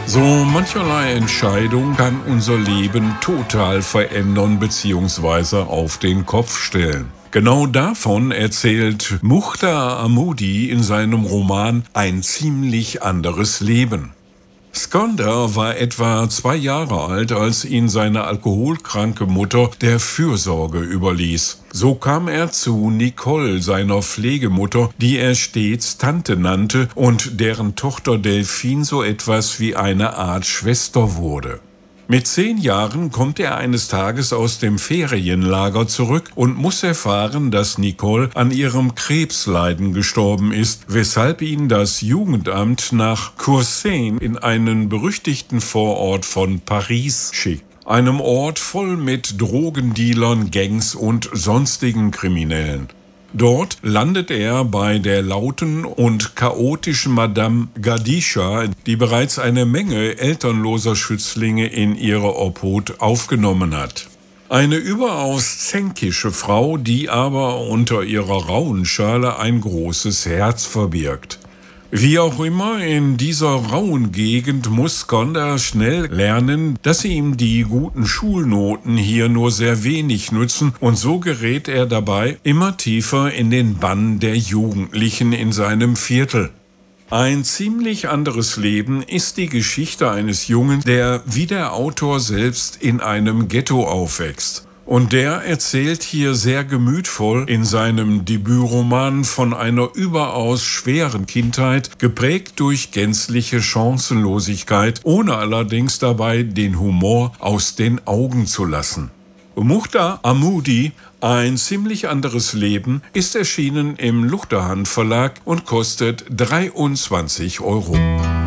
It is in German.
So mancherlei Entscheidung kann unser Leben total verändern bzw. auf den Kopf stellen. Genau davon erzählt Mukhtar Ahmoudi in seinem Roman Ein ziemlich anderes Leben. Skandar war etwa 2 Jahre alt, als ihn seine alkoholkranke Mutter der Fürsorge überließ. So kam er zu Nicole, seiner Pflegemutter, die er stets Tante nannte und deren Tochter Delphine so etwas wie eine Art Schwester wurde. Mit 10 Jahren kommt er eines Tages aus dem Ferienlager zurück und muss erfahren, dass Nicole an ihrem Krebsleiden gestorben ist, weshalb ihn das Jugendamt nach Courseines in einen berüchtigten Vorort von Paris schickt. Einem Ort voll mit Drogendealern, Gangs und sonstigen Kriminellen. Dort landet er bei der lauten und chaotischen Madame Gadisha, die bereits eine Menge elternloser Schützlinge in ihre Obhut aufgenommen hat. Eine überaus zänkische Frau, die aber unter ihrer rauen Schale ein großes Herz verbirgt. Wie auch immer, in dieser rauen Gegend muss Skandar schnell lernen, dass ihm die guten Schulnoten hier nur sehr wenig nützen, und so gerät er dabei immer tiefer in den Bann der Jugendlichen in seinem Viertel. Ein ziemlich anderes Leben ist die Geschichte eines Jungen, der wie der Autor selbst in einem Ghetto aufwächst. Und der erzählt hier sehr gemütvoll in seinem Debütroman von einer überaus schweren Kindheit, geprägt durch gänzliche Chancenlosigkeit, ohne allerdings dabei den Humor aus den Augen zu lassen. Mukhtar Ahmoudi, Ein ziemlich anderes Leben, ist erschienen im Luchterhand Verlag und kostet 23 €.